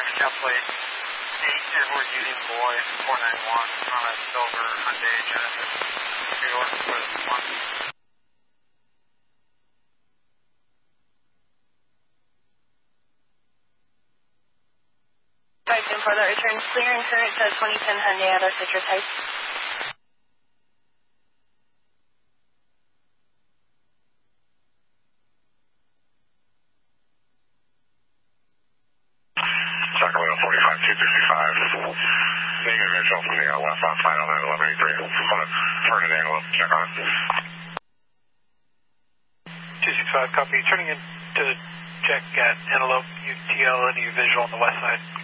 Cap plate 8 Edward Union Boy 491 on a silver Hyundai Genesis 2-door with 1. For the return clearing current to 2010 Hyundai out of Citrus Heights. Sacramento 45, 265. Negative visual from the westbound side on that 1183. I'm going to turn it angle up, check on it. 265, copy. Turning in to check at Antelope, UTL, any visual on the west side.